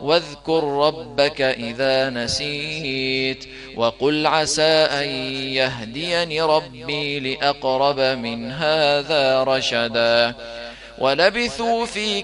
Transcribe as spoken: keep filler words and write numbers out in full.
واذكر ربك إذا نسيت وقل عسى أن يهديني ربي لأقرب من هذا رشدا ولبثوا في